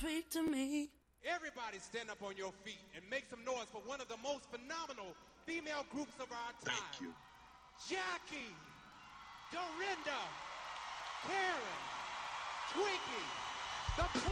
speak to me. Everybody stand up on your feet and make some noise for one of the most phenomenal female groups of our time. Thank you. Jackie, Dorinda, Karen, Twinkie, the